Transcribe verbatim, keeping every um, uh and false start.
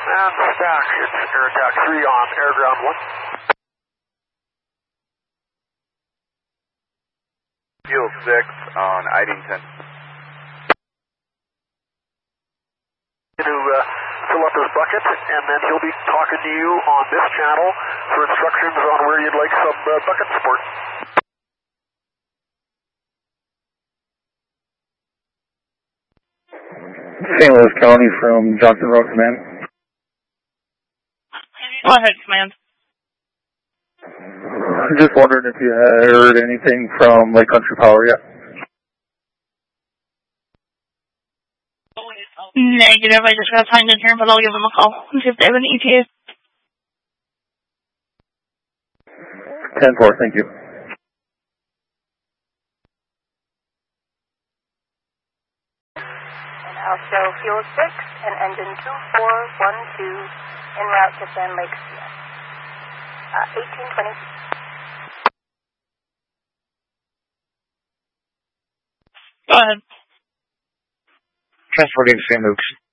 And stack, it's Air Attack three on Air Ground one. Fuel six on Idington. To uh, fill up his bucket, and then he'll be talking to you on this channel for instructions on where you'd like some uh, bucket support. Saint Louis County from Johnson Road Command. Go ahead, Command. Just wondering if you had heard anything from Lake Country Power yet. Negative, I just got signed in here, but I'll give them a call and see if they have an E T A. ten four, thank you. And I'll show Fuel six and engine two four one two en route to Sand Lake C S. Uh, eighteen twenty. Go ahead. Transporting to Saint Luke's.